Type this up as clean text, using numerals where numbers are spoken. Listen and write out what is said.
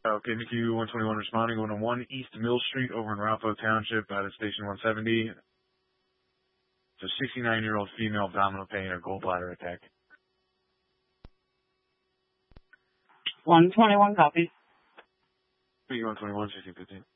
Okay, NICU 121 responding, going to 1 East Mill Street over in Ralph Township out of Station 170. It's a 69-year-old female abdominal pain or gallbladder attack. 121 copy. NICU 121, 1615.